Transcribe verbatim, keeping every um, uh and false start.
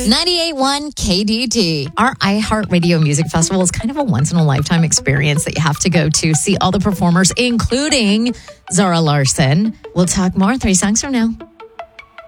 ninety-eight point one K D T. Our iHeartRadio Music Festival is kind of a once-in-a-lifetime experience that you have to go to see all the performers, including Zara Larsson. We'll talk more three songs from now.